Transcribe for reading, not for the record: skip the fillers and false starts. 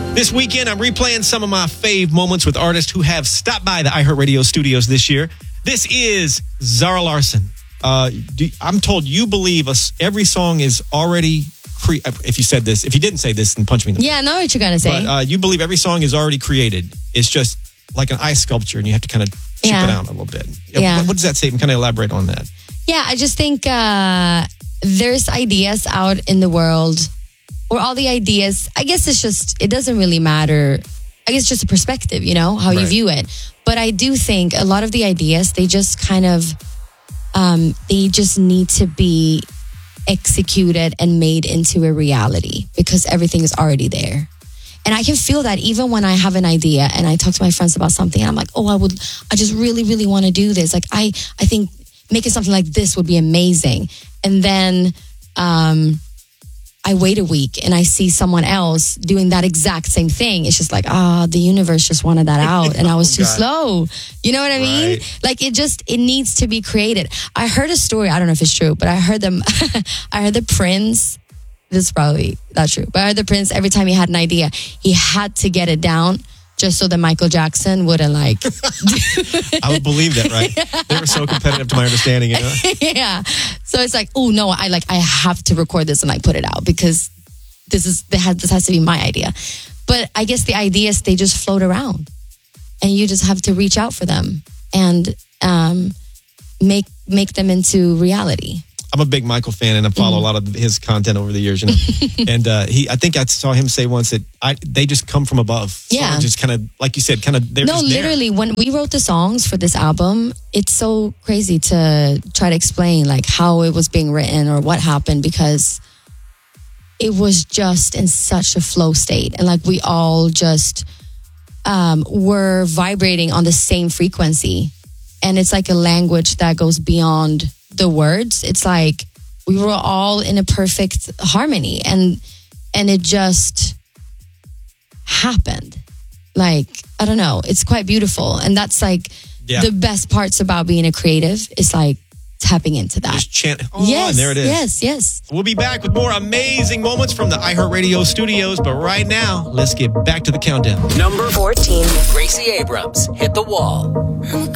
This weekend, I'm replaying some of my fave moments with artists who have stopped by the iHeartRadio studios this year. This is Zara Larsson. I'm told you believe every song is already if you said this. If you didn't say this, then punch me in the face. Yeah, I know what you're going to say. But you believe every song is already created. It's just like an ice sculpture, and you have to kind of chip it out a little bit. Yeah. What does that say? Kind of elaborate on that. Yeah, I just think there's ideas out in the world, or all the ideas. I guess it doesn't really matter. I guess just a perspective, how you view it. But I do think a lot of the ideas, they just kind of, they just need to be executed and made into a reality because everything is already there. And I can feel that even when I have an idea and I talk to my friends about something, and I'm like, I just really, really want to do this. Like, I think making something like this would be amazing. And then I wait a week and I see someone else doing that exact same thing. It's just like, the universe just wanted that out and I was too slow. You know what I mean? Right. Like it needs to be created. I heard a story, I don't know if it's true, but I heard the Prince, this is probably not true, but I heard the Prince, every time he had an idea, he had to get it down just so that Michael Jackson wouldn't I would believe that, right? Yeah. They were so competitive to my understanding, Yeah. So it's like, oh no, I have to record this and put it out because this has to be my idea. But I guess the ideas, they just float around and you just have to reach out for them and make them into reality. I'm a big Michael fan, and I follow a lot of his content over the years. And I think I saw him say once that they just come from above. Yeah, so just kind of like you said, they're no, just literally. When we wrote the songs for this album, it's so crazy to try to explain how it was being written or what happened because it was just in such a flow state, and we all just were vibrating on the same frequency, and it's like a language that goes beyond the words. It's like we were all in a perfect harmony and it just happened. I don't know, it's quite beautiful, and that's the best parts about being a creative is tapping into that. Just chant. Yes, and there it is. Yes. We'll be back with more amazing moments from the iHeartRadio studios, but right now, let's get back to the countdown. Number 14. Gracie Abrams, Hit the Wall.